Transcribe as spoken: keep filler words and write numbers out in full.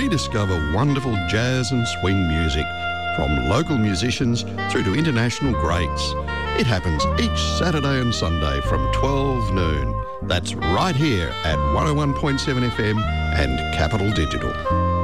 rediscover wonderful jazz and swing music, from local musicians through to international greats. It happens each Saturday and Sunday from twelve noon. That's right here at one oh one point seven F M and Capital Digital.